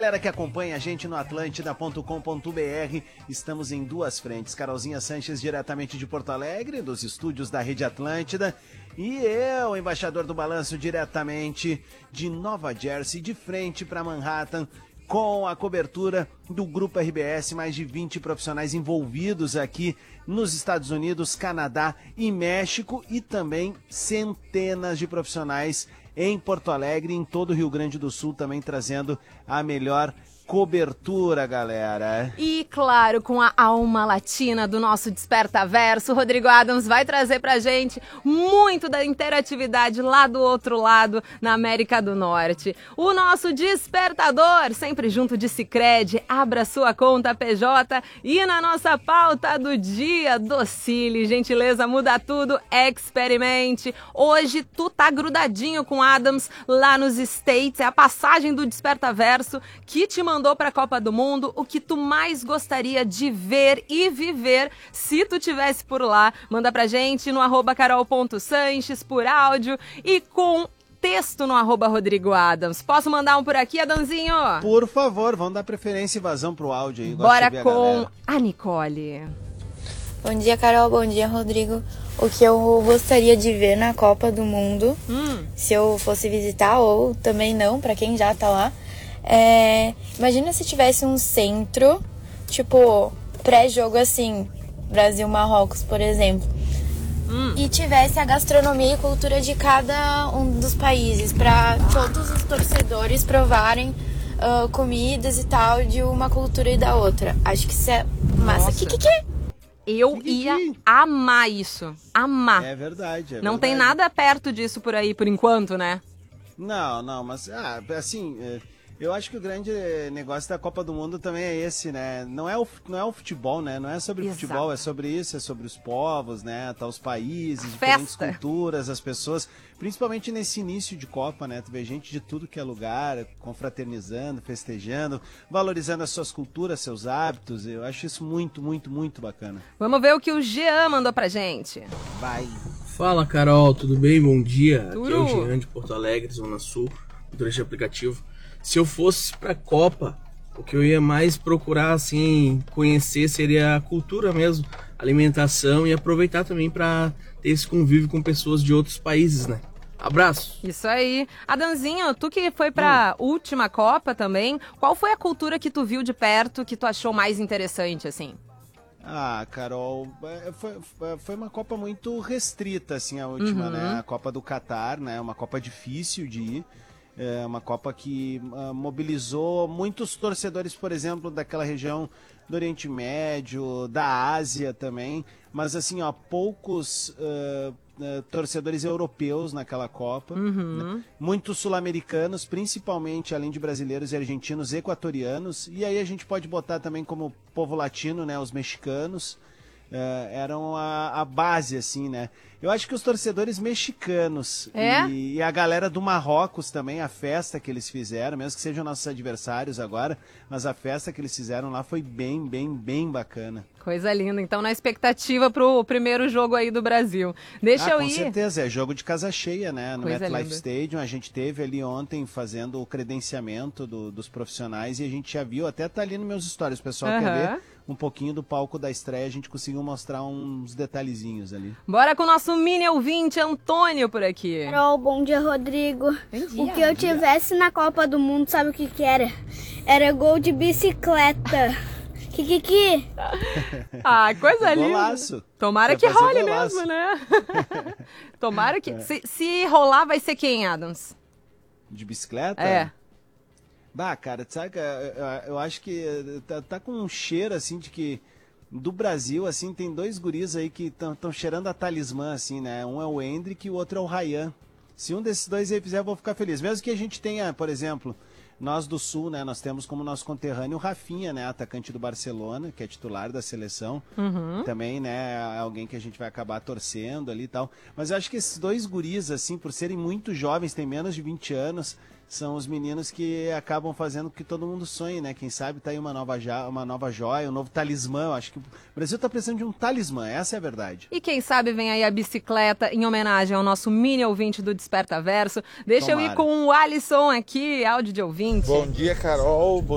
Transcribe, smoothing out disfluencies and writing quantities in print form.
galera que acompanha a gente no atlântida.com.br, estamos em duas frentes. Carolzinha Sanches, diretamente de Porto Alegre, dos estúdios da Rede Atlântida, e eu, embaixador do Balanço, diretamente de Nova Jersey, de frente para Manhattan, com a cobertura do Grupo RBS, mais de 20 profissionais envolvidos aqui nos Estados Unidos, Canadá e México, e também centenas de profissionais em Porto Alegre e em todo o Rio Grande do Sul, também trazendo a melhor cobertura, galera. E claro, com a alma latina do nosso Desperta Verso, Rodrigo Adams vai trazer pra gente muito da interatividade lá do outro lado, na América do Norte. O nosso despertador, sempre junto de Sicredi, abra sua conta PJ, e na nossa pauta do dia, Docile, gentileza muda tudo, experimente. Hoje tu tá grudadinho com Adams lá nos States, é a passagem do Desperta Verso que te mandou para a Copa do Mundo, o que tu mais gostaria de ver e viver se tu tivesse por lá. Manda pra gente no @carol.sanches por áudio e com texto no @Rodrigo Adams. Posso mandar um por aqui, Adanzinho? Por favor, vamos dar preferência e vazão pro áudio aí. Bora com a Nicole. Bom dia, Carol. Bom dia, Rodrigo. O que eu gostaria de ver na Copa do Mundo, se eu fosse visitar, ou também não, pra quem já tá lá, imagina se tivesse um centro, tipo, pré-jogo assim, Brasil-Marrocos, por exemplo, e tivesse a gastronomia e cultura de cada um dos países, para todos os torcedores provarem comidas e tal, de uma cultura e da outra. Acho que isso é massa. Eu ia amar isso. Amar. É verdade. Não tem nada perto disso por aí, por enquanto, né? Não, mas assim... Eu acho que o grande negócio da Copa do Mundo também é esse, né? Não é o futebol, né? Não é sobre futebol, é sobre isso, é sobre os povos, né? Tá, os países, diferentes culturas, as pessoas, principalmente nesse início de Copa, né? Tu vê gente de tudo que é lugar, confraternizando, festejando, valorizando as suas culturas, seus hábitos. Eu acho isso muito, muito, muito bacana. Vamos ver o que o Jean mandou pra gente. Vai. Fala, Carol, tudo bem? Bom dia. Tudo. Aqui é o Jean de Porto Alegre, Zona Sul, durante o aplicativo. Se eu fosse pra Copa, o que eu ia mais procurar, assim, conhecer seria a cultura mesmo, alimentação, e aproveitar também pra ter esse convívio com pessoas de outros países, né? Abraço! Isso aí. Adanzinho, tu que foi pra última Copa também, qual foi a cultura que tu viu de perto que tu achou mais interessante, assim? Carol, foi uma Copa muito restrita, assim, a última, né? A Copa do Catar, né? Uma Copa difícil de ir. É uma Copa que mobilizou muitos torcedores, por exemplo, daquela região do Oriente Médio, da Ásia também, mas assim, poucos torcedores europeus naquela Copa, né? Muitos sul-americanos, principalmente, além de brasileiros e argentinos, equatorianos, e aí a gente pode botar também como povo latino, né, os mexicanos. Eram a base, assim, né? Eu acho que os torcedores mexicanos e a galera do Marrocos também, a festa que eles fizeram, mesmo que sejam nossos adversários agora, mas a festa que eles fizeram lá foi bem, bem, bem bacana. Coisa linda. Então, na expectativa pro primeiro jogo aí do Brasil. Deixa eu ir. Com certeza, é jogo de casa cheia, né? No Coisa MetLife linda. Stadium, a gente teve ali ontem fazendo o credenciamento dos profissionais, e a gente já viu, até tá ali nos meus stories, o pessoal quer ver um pouquinho do palco da estreia, a gente conseguiu mostrar uns detalhezinhos ali. Bora com o nosso mini ouvinte, Antônio, por aqui. Carol, bom dia, Rodrigo. Bom dia. O que eu tivesse na Copa do Mundo, sabe o que era? Era gol de bicicleta. Kikiki. Coisa linda. Golaço. Tomara Vai que fazer role golaço. mesmo, né? Tomara que... Se rolar, vai ser quem, Adams? De bicicleta? Cara, sabe, eu acho que tá com um cheiro, assim, de que do Brasil, assim, tem dois guris aí que estão cheirando a talismã, assim, né? Um é o Hendrick e o outro é o Ryan. Se um desses dois aí fizer, eu vou ficar feliz. Mesmo que a gente tenha, por exemplo, nós do Sul, né? Nós temos como nosso conterrâneo o Rafinha, né? Atacante do Barcelona, que é titular da seleção. Também, né? Alguém que a gente vai acabar torcendo ali e tal. Mas eu acho que esses dois guris, assim, por serem muito jovens, têm menos de 20 anos... São os meninos que acabam fazendo o que todo mundo sonha, né? Quem sabe tá aí uma nova joia, um novo talismã. Eu acho que o Brasil tá precisando de um talismã, essa é a verdade. E quem sabe vem aí a bicicleta em homenagem ao nosso mini ouvinte do Desperta Verso. Deixa eu ir com o Alisson aqui, áudio de ouvinte. Bom dia, Carol.